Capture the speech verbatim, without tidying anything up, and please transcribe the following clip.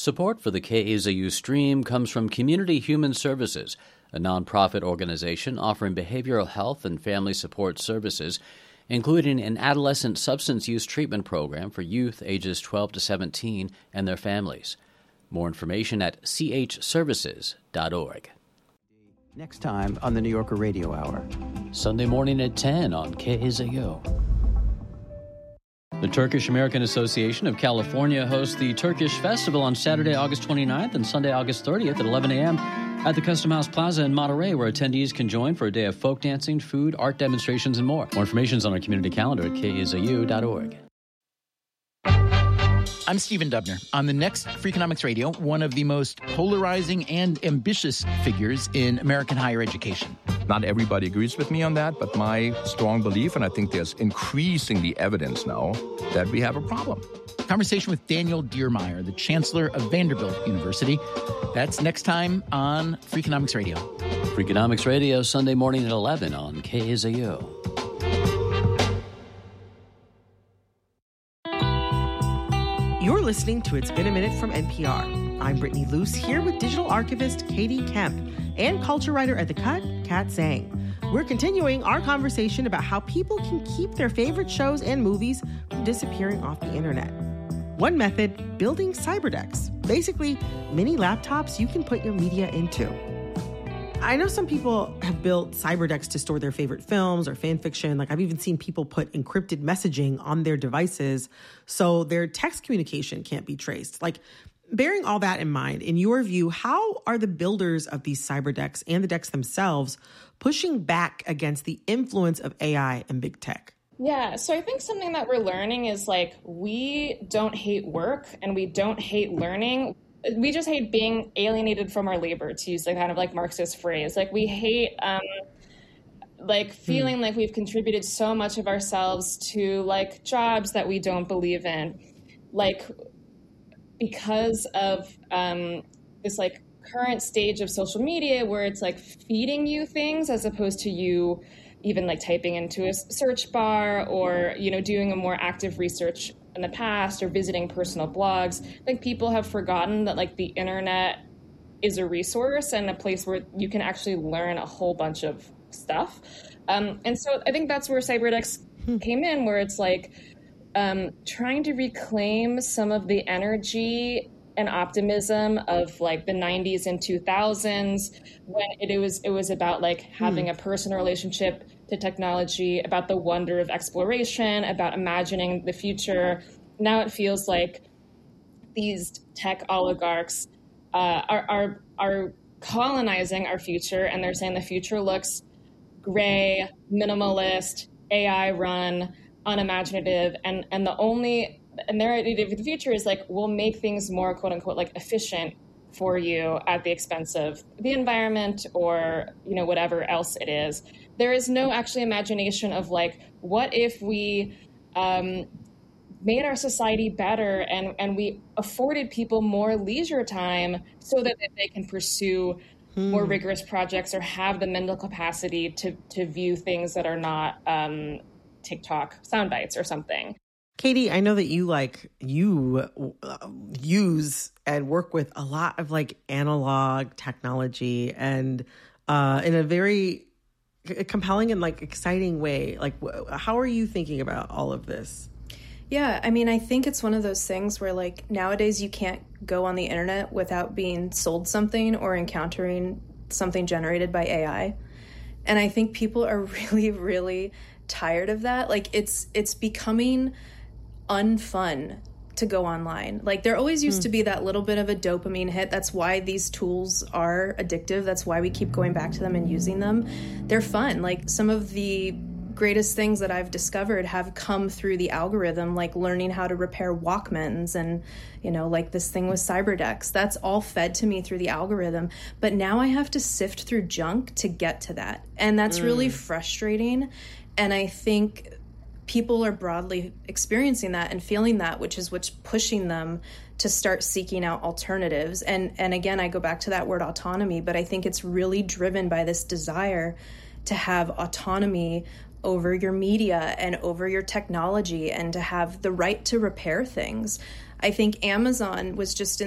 Support for the K A Z U stream comes from Community Human Services, a nonprofit organization offering behavioral health and family support services, including an adolescent substance use treatment program for youth ages twelve to seventeen and their families. More information at c h services dot org. Next time on the New Yorker Radio Hour. Sunday morning at ten on K A Z U. The Turkish American Association of California hosts the Turkish Festival on Saturday, August twenty-ninth and Sunday, August thirtieth at eleven a.m. at the Custom House Plaza in Monterey, where attendees can join for a day of folk dancing, food, art demonstrations, and more. More information is on our community calendar at k a z u dot org. I'm Stephen Dubner. On the next Freakonomics Radio, one of the most polarizing and ambitious figures in American higher education. Not everybody agrees with me on that, but my strong belief, and I think there's increasingly evidence now, that we have a problem. Conversation with Daniel Diermeier, the Chancellor of Vanderbilt University. That's next time on Freakonomics Radio. Freakonomics Radio, Sunday morning at eleven on K A Z U. You're listening to It's Been a Minute from N P R. I'm Brittany Luce here with digital archivist Katie Kemp and culture writer at The Cut, Kat Zhang. We're continuing our conversation about how people can keep their favorite shows and movies from disappearing off the internet. One method, building cyberdecks. Basically, mini laptops you can put your media into. I know some people have built cyberdecks to store their favorite films or fan fiction. Like I've even seen people put encrypted messaging on their devices so their text communication can't be traced. Like, bearing all that in mind, in your view, how are the builders of these cyberdecks and the decks themselves pushing back against the influence of A I and big tech? Yeah, so I think something that we're learning is like we don't hate work and we don't hate learning. We just hate being alienated from our labor, to use the kind of like Marxist phrase. Like we hate um, like feeling hmm. like we've contributed so much of ourselves to like jobs that we don't believe in. Like because of um, this like current stage of social media where it's like feeding you things as opposed to you even like typing into a search bar or, you know, doing a more active research in the past or visiting personal blogs. I think people have forgotten that like the internet is a resource and a place where you can actually learn a whole bunch of stuff. Um, and so I think that's where cyberdecks hmm. came in, where it's like um, trying to reclaim some of the energy and optimism of like the nineties and two thousands when it, it was it was about like having hmm. a personal relationship to technology, about the wonder of exploration, about imagining the future. Now it feels like these tech oligarchs uh, are, are are colonizing our future, and they're saying the future looks gray, minimalist, A I run, unimaginative, and and the only and their idea of the future is like we'll make things more quote unquote like efficient for you at the expense of the environment or, you know, whatever else it is. There is no actually imagination of like, what if we um, made our society better and, and we afforded people more leisure time so that they can pursue hmm. more rigorous projects or have the mental capacity to, to view things that are not um, TikTok sound bites or something. Katie, I know that you like you uh, use and work with a lot of like analog technology and uh, in a very compelling and like exciting way. Like, how are you thinking about all of this? Yeah, I mean, I think it's one of those things where like nowadays you can't go on the internet without being sold something or encountering something generated by A I. And I think people are really, really tired of that. Like it's it's becoming unfun to go online. Like there always used mm. to be that little bit of a dopamine hit. That's why these tools are addictive. That's why we keep going back to them and using them. They're fun. Like some of the greatest things that I've discovered have come through the algorithm, like learning how to repair Walkmans and, you know, like this thing with cyberdecks. That's all fed to me through the algorithm. But now I have to sift through junk to get to that. And that's mm. really frustrating. And I think people are broadly experiencing that and feeling that, which is what's pushing them to start seeking out alternatives. And and again, I go back to that word autonomy, but I think it's really driven by this desire to have autonomy over your media and over your technology and to have the right to repair things. I think Amazon was just in